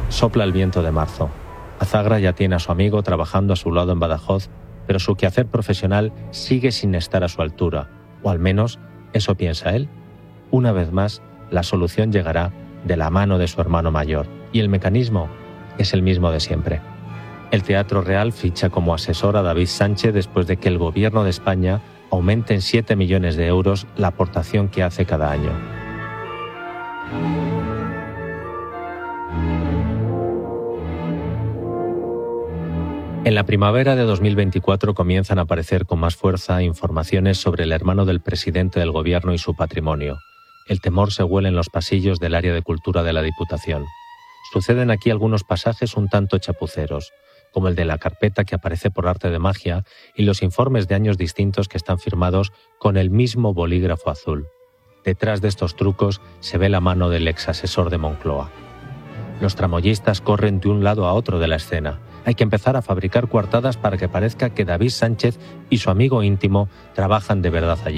Sopla el viento de marzo. Azagra ya tiene a su amigo trabajando a su lado en Badajoz, pero su quehacer profesional sigue sin estar a su altura, o al menos eso piensa él. Una vez más, la solución llegará de la mano de su hermano mayor, y el mecanismo es el mismo de siempre. El Teatro Real ficha como asesor a David Sánchez después de que el Gobierno de España aumente en 7 millones de euros la aportación que hace cada año. En la primavera de 2024 comienzan a aparecer con más fuerza informaciones sobre el hermano del presidente del Gobierno y su patrimonio. El temor se huele en los pasillos del área de cultura de la Diputación. Suceden aquí algunos pasajes un tanto chapuceros, como el de la carpeta que aparece por arte de magia y los informes de años distintos que están firmados con el mismo bolígrafo azul. Detrás de estos trucos se ve la mano del exasesor de Moncloa. Los tramoyistas corren de un lado a otro de la escena. Hay que empezar a fabricar coartadas para que parezca que David Sánchez y su amigo íntimo trabajan de verdad allí.